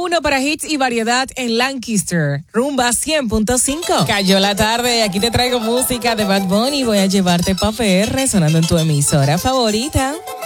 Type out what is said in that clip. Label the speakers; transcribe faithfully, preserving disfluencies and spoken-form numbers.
Speaker 1: uno para hits y variedad en Lancaster. Rumba cien punto cinco.
Speaker 2: Cayó la tarde, aquí te traigo música de Bad Bunny. Voy a llevarte pa' P R sonando en tu emisora favorita.